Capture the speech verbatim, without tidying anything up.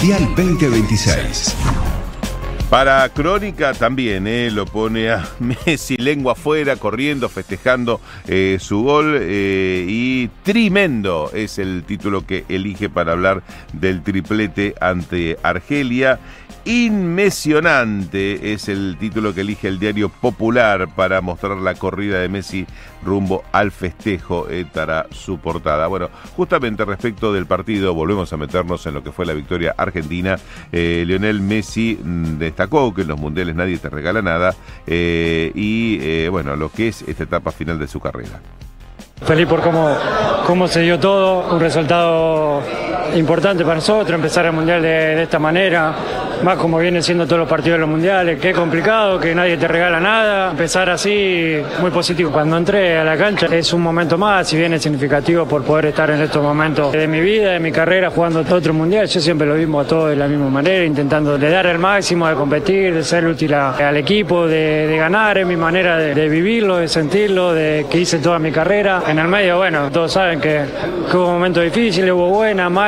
Mundial veinte veintiséis. Para Crónica también, eh, lo pone a Messi lengua afuera, corriendo, festejando eh, su gol eh, y tremendo es el título que elige para hablar del triplete ante Argelia. Inmesionante es el título que elige el diario Popular para mostrar la corrida de Messi rumbo al festejo, estará su portada. Bueno, justamente respecto del partido, volvemos a meternos en lo que fue la victoria argentina. Eh, Lionel Messi destacó que en los mundiales nadie te regala nada eh, y eh, bueno, lo que es esta etapa final de su carrera. Feliz por cómo, cómo se dio todo, un resultado importante para nosotros, empezar el Mundial de, de esta manera, más como vienen siendo todos los partidos de los Mundiales, que es complicado, que nadie te regala nada, empezar así, muy positivo. Cuando entré a la cancha es un momento más, si bien es significativo por poder estar en estos momentos de mi vida, de mi carrera, jugando otro Mundial, yo siempre lo mismo a todos de la misma manera, intentando de dar el máximo, de competir, de ser útil a, al equipo, de, de ganar, es mi manera de, de vivirlo, de sentirlo, de que hice toda mi carrera. En el medio, bueno, todos saben que, que hubo momentos difíciles, hubo buenas, malas.